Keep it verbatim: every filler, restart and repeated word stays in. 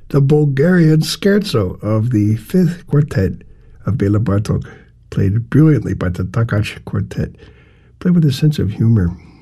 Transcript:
the Bulgarian scherzo of the fifth quartet of Bela Bartok, played brilliantly by the Takacs Quartet, played with a sense of humor